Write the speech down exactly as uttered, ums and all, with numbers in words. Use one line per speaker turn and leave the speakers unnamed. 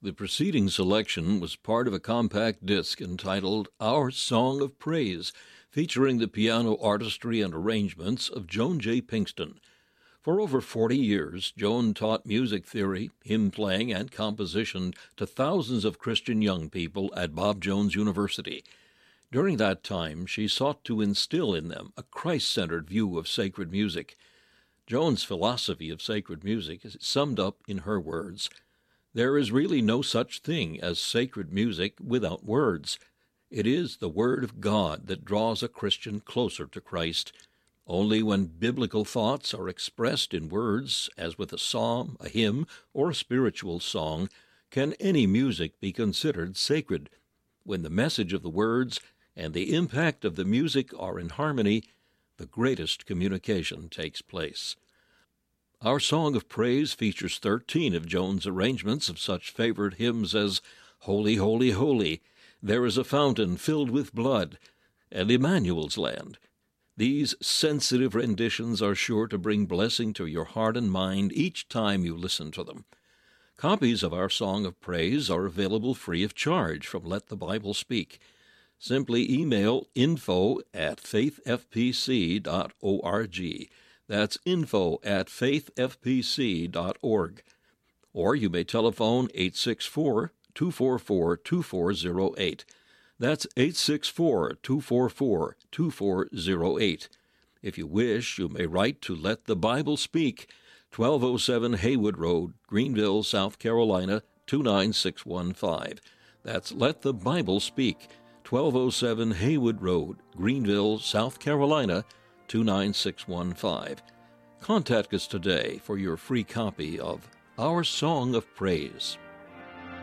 The preceding selection was part of a compact disc entitled Our Song of Praise, featuring the piano artistry and arrangements of Joan J. Pinkston. For over forty years, Joan taught music theory, hymn playing, and composition to thousands of Christian young people at Bob Jones University. During that time, she sought to instill in them a Christ-centered view of sacred music. Joan's philosophy of sacred music is summed up in her words: "There is really no such thing as sacred music without words. It is the Word of God that draws a Christian closer to Christ. Only when biblical thoughts are expressed in words, as with a psalm, a hymn, or a spiritual song, can any music be considered sacred. When the message of the words and the impact of the music are in harmony, the greatest communication takes place." Our Song of Praise features thirteen of Joan's arrangements of such favorite hymns as Holy, Holy, Holy, There is a Fountain Filled with Blood, and Emmanuel's Land. These sensitive renditions are sure to bring blessing to your heart and mind each time you listen to them. Copies of Our Song of Praise are available free of charge from Let the Bible Speak. Simply email info at faith f p c dot org. That's info at faith f p c dot org. Or you may telephone eight six four, two four four, two four zero eight. That's eight six four, two four four, two four zero eight. If you wish, you may write to Let the Bible Speak, twelve oh seven Haywood Road, Greenville, South Carolina, two nine six one five. That's Let the Bible Speak, twelve oh seven Haywood Road, Greenville, South Carolina, two nine six one five. Contact us today for your free copy of Our Song of Praise.